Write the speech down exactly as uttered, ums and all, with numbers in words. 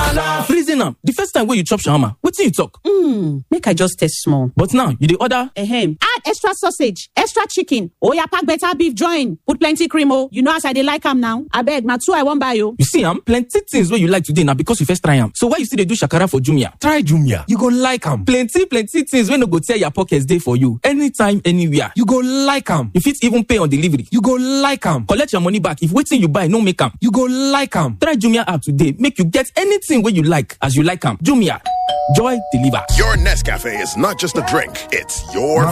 Freezing am. The first time when you chop shawarma, wetin you talk? Hmm, make I just taste small. But now, you dey order? Ahem. Add extra sausage, extra chicken. Oya pack better beef join. Put plenty cream oh. You know as I dey like am now. Abeg, na two I wan buy oh. You see am, plenty things wey you like today na because you first try am. So why you still dey do shakara for Jumia? Try Jumia. You go like am. Plenty, plenty things wey no go tear your pockets dey for you. Anytime, anywhere. You go like am. You fit even pay on delivery. You go like am. Collect your money back if wetin you buy no make am. You go like am. Try Jumia app today, make you get anything wey you like as you like am. Jumia, joy deliver. Your Nescafe is not just a drink, it's your